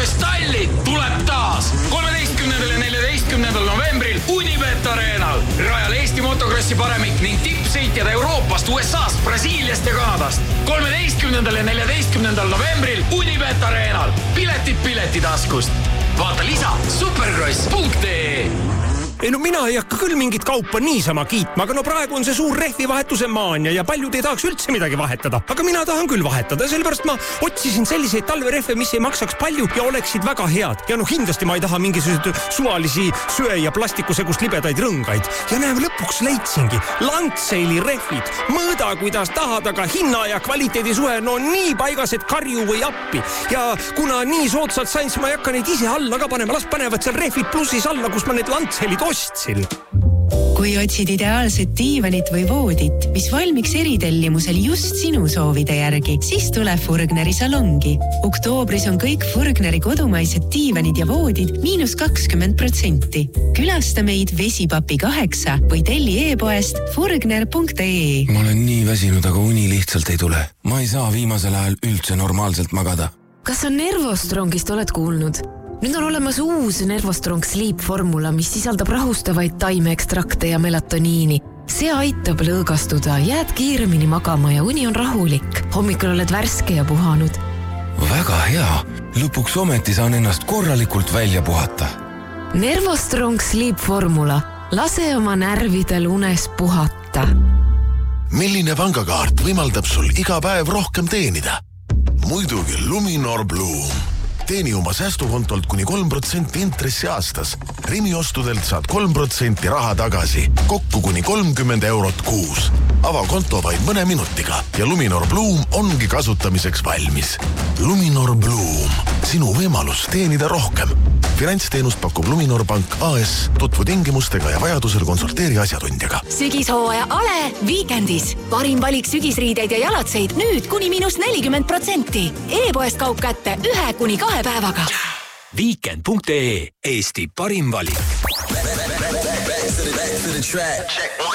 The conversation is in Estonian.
Motocross Tallinn tuleb taas 13. ja 14. novembril Unibet Arenal. Rajal Eesti motocrossi paremik ning tippsõitjad Euroopast, USAst, Brasiiliast ja Kanadast. 13. ja 14. novembril Unibet Arenal. Piletid piletitaskust. Vaata lisa supercross.ee. Ei no mina ei hakka küll mingit kaupa niisama kiitma, aga no praegu on see suur rehvivahetuse maania ja paljud ei tahaks üldse midagi vahetada. Aga mina tahan küll vahetada, sellepärast ma otsisin selliseid talverehve, mis ei maksaks palju ja oleksid väga head. Ja no kindlasti ma ei taha mingisuguseid suvalisi söe- ja plastikusegust libedaid rõngaid. Ja näeme, lõpuks leidsingi Landseili rehvid. Mõõda kuidas tahad, aga hinna ja kvaliteedi suhe no nii paigas, et karju või appi. Ja kuna nii soodsalt sain, siis ma ei hakka neid ise alla ka panema. Las panevad seal rehvid plussis alla, kus ma need Landseilid ostsin. Kui otsid ideaalset diivanit või voodit, mis valmiks eritellimusel just sinu soovide järgi, siis tule Furgneri salongi. Oktoobris on kõik Furgneri kodumaised diivanid ja voodid -20%. Külasta meid Vesipapi 8 või telli e-poest furgner.ee. Ma olen nii väsinud, aga uni lihtsalt ei tule. Ma ei saa viimasel ajal üldse normaalselt magada. Kas on Nervostrongist oled kuulnud? Nüüd on olemas uus Nervostrong Sleep formula, mis sisaldab rahustavaid taimeekstrakte ja melatoniini. See aitab lõõgastuda, jääd kiiremini magama ja uni on rahulik. Hommikul oled värske ja puhanud. Väga hea. Lõpuks ometi saan ennast korralikult välja puhata. Nervostrong Sleep formula. Lase oma närvidel unes puhata. Milline pangakaart võimaldab sul iga päev rohkem teenida? Muidugi Luminor Bloom. Teeni oma säästukontolt kuni 3% intressi aastas. Rimi ostudelt saad 3% raha tagasi. Kokku kuni 30 eurot kuus. Ava konto vaid mõne minutiga ja Luminor Bloom ongi kasutamiseks valmis. Luminor Bloom. Sinu võimalus teenida rohkem. Finantsteenust pakub Luminor Pank AS. Tutvu tingimustega ja vajadusel konsulteeri asjatundjaga. Sügishooaja Ale Weekendis. Parim valik sügisriideid ja jalatseid nüüd kuni -40%. E-poest kaup kätte 1-2 päevaga. Weekend.ee. Eesti parim valik.